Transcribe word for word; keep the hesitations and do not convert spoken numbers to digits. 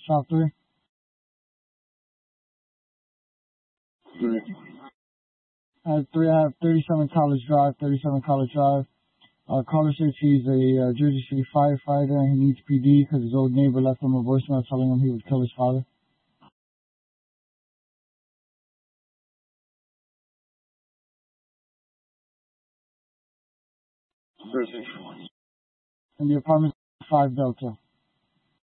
Shop three. Three. Uh, three, I have thirty-seven College Drive, thirty-seven College Drive. Uh, caller says he's a uh, Jersey City firefighter and he needs P D because his old neighbor left him a voicemail telling him he would kill his father. Jersey. And the apartment five Delta.